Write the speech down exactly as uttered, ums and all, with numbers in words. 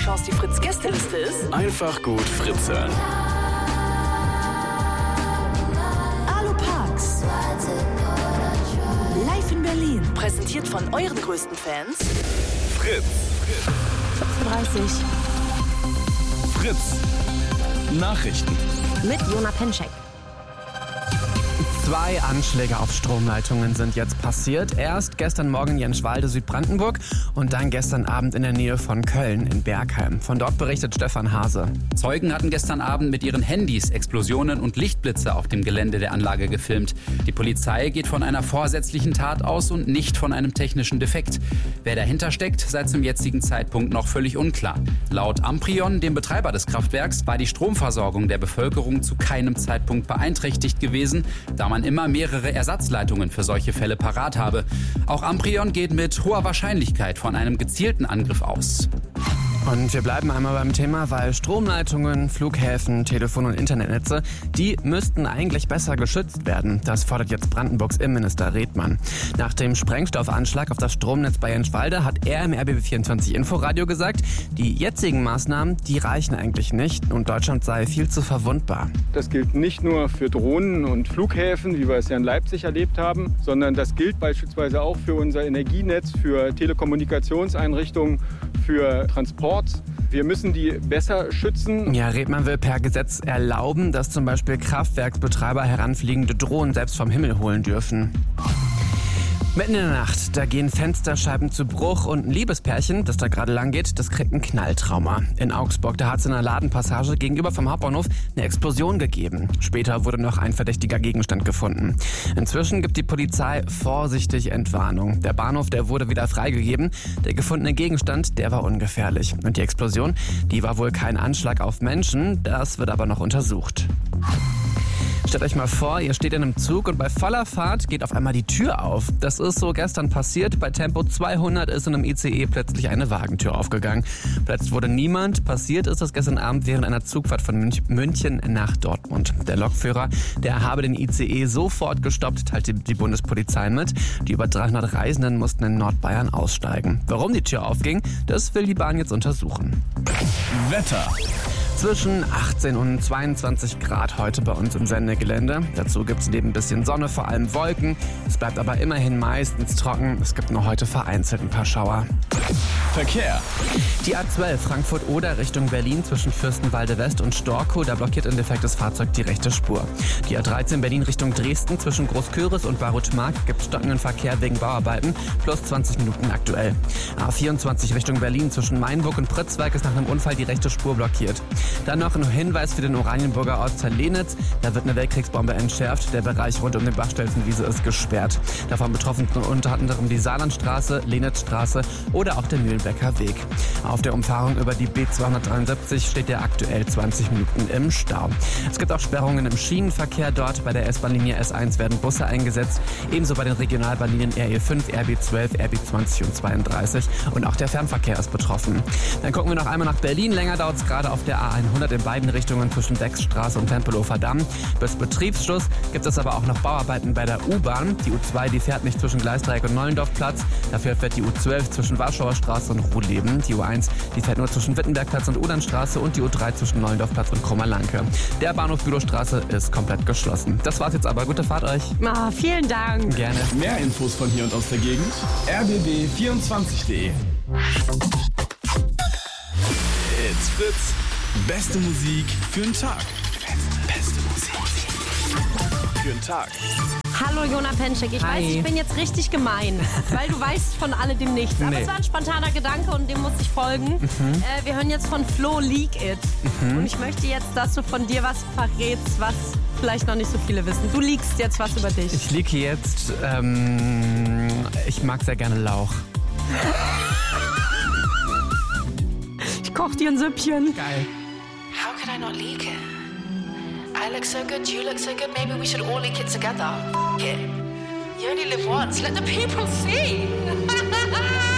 Chance, die Fritz-Gästeliste ist? Einfach gut Fritz hören. Alo Parks. Live in Berlin. Präsentiert von euren größten Fans. Fritz. dreißig. Fritz. Nachrichten. Mit Jona Penschek. Zwei Anschläge auf Stromleitungen sind jetzt passiert. Erst gestern Morgen in Jenschwalde, Südbrandenburg und dann gestern Abend in der Nähe von Köln in Bergheim. Von dort berichtet Stefan Hase. Zeugen hatten gestern Abend mit ihren Handys Explosionen und Lichtblitze auf dem Gelände der Anlage gefilmt. Die Polizei geht von einer vorsätzlichen Tat aus und nicht von einem technischen Defekt. Wer dahinter steckt, sei zum jetzigen Zeitpunkt noch völlig unklar. Laut Amprion, dem Betreiber des Kraftwerks, war die Stromversorgung der Bevölkerung zu keinem Zeitpunkt beeinträchtigt gewesen, da man immer mehrere Ersatzleitungen für solche Fälle parat habe. Auch Amprion geht mit hoher Wahrscheinlichkeit von einem gezielten Angriff aus. Und wir bleiben einmal beim Thema, weil Stromleitungen, Flughäfen, Telefon- und Internetnetze, die müssten eigentlich besser geschützt werden. Das fordert jetzt Brandenburgs Innenminister Redmann. Nach dem Sprengstoffanschlag auf das Stromnetz bei Jenschwalde hat er im R B B vierundzwanzig Inforadio gesagt, die jetzigen Maßnahmen, die reichen eigentlich nicht und Deutschland sei viel zu verwundbar. Das gilt nicht nur für Drohnen und Flughäfen, wie wir es ja in Leipzig erlebt haben, sondern das gilt beispielsweise auch für unser Energienetz, für Telekommunikationseinrichtungen, für Transport. Wir müssen die besser schützen. Ja, Redmann will per Gesetz erlauben, dass zum Beispiel Kraftwerksbetreiber heranfliegende Drohnen selbst vom Himmel holen dürfen. Mitten in der Nacht, da gehen Fensterscheiben zu Bruch und ein Liebespärchen, das da gerade lang geht, das kriegt ein Knalltrauma. In Augsburg, da hat es in einer Ladenpassage gegenüber vom Hauptbahnhof eine Explosion gegeben. Später wurde noch ein verdächtiger Gegenstand gefunden. Inzwischen gibt die Polizei vorsichtig Entwarnung. Der Bahnhof, der wurde wieder freigegeben. Der gefundene Gegenstand, der war ungefährlich. Und die Explosion, die war wohl kein Anschlag auf Menschen, das wird aber noch untersucht. Stellt euch mal vor, ihr steht in einem Zug und bei voller Fahrt geht auf einmal die Tür auf. Das ist so gestern passiert. Bei Tempo zweihundert ist in einem I C E plötzlich eine Wagentür aufgegangen. Plötzlich wurde niemand. Passiert ist das gestern Abend während einer Zugfahrt von München nach Dortmund. Der Lokführer, der habe den I C E sofort gestoppt, teilte die Bundespolizei mit. Die über dreihundert Reisenden mussten in Nordbayern aussteigen. Warum die Tür aufging, das will die Bahn jetzt untersuchen. Wetter. Zwischen achtzehn und zweiundzwanzig Grad heute bei uns im Sendegelände. Dazu gibt es neben ein bisschen Sonne, vor allem Wolken. Es bleibt aber immerhin meistens trocken. Es gibt nur heute vereinzelt ein paar Schauer. Verkehr. Die A zwölf Frankfurt-Oder Richtung Berlin zwischen Fürstenwalde West und Storkow, da blockiert ein defektes Fahrzeug die rechte Spur. Die A dreizehn Berlin Richtung Dresden zwischen Großköris und Barutmark gibt stockenden Verkehr wegen Bauarbeiten, plus zwanzig Minuten aktuell. A vierundzwanzig Richtung Berlin zwischen Mainburg und Pritzwalk ist nach einem Unfall die rechte Spur blockiert. Dann noch ein Hinweis für den Oranienburger Ortsteil Lenitz. Da wird eine Weltkriegsbombe entschärft. Der Bereich rund um die Bachstelzenwiese ist gesperrt. Davon betroffen sind unter anderem die Saarlandstraße, Lenitzstraße oder auch der Mühlenbecker Weg. Auf der Umfahrung über die B zweihundertdreiundsiebzig steht der aktuell zwanzig Minuten im Stau. Es gibt auch Sperrungen im Schienenverkehr dort. Bei der S-Bahn-Linie S eins werden Busse eingesetzt. Ebenso bei den Regionalbahnlinien R E fünf, R B zwölf, R B zwanzig und zweiunddreißig. Und auch der Fernverkehr ist betroffen. Dann gucken wir noch einmal nach Berlin. Länger dauert es gerade auf der A hundert in beiden Richtungen zwischen Dexstraße und Tempelhofer Damm. Bis Betriebsschluss gibt es aber auch noch Bauarbeiten bei der U-Bahn. Die U zwei, die fährt nicht zwischen Gleisdreieck und Nollendorfplatz. Dafür fährt die U zwölf zwischen Warschauer Straße und Ruhleben. Die U eins, die fährt nur zwischen Wittenbergplatz und Udernstraße und die U drei zwischen Nollendorfplatz und Krummerlanke. Der Bahnhof Bülowstraße ist komplett geschlossen. Das war's jetzt aber. Gute Fahrt euch. Ah, vielen Dank. Gerne. Mehr Infos von hier und aus der Gegend. r b b vierundzwanzig punkt d e. It's Fritz. Beste Musik für den Tag. Beste Musik für den Tag. Hallo Jona Penschek, ich Hi. weiß, ich bin jetzt richtig gemein, weil du weißt von alledem nichts. Aber Nee. es war ein spontaner Gedanke und dem muss ich folgen. Mhm. Äh, wir hören jetzt von Flo Leak It. Mhm. Und ich möchte jetzt, dass du von dir was verrätst, was vielleicht noch nicht so viele wissen. Du liegst jetzt was über dich. Ich liege jetzt, ähm, ich mag sehr gerne Lauch. Ich koch dir ein Süppchen. Geil. How could I not leak it? I look so good, you look so good, maybe we should all leak it together. F- it. You only live once, let the people see.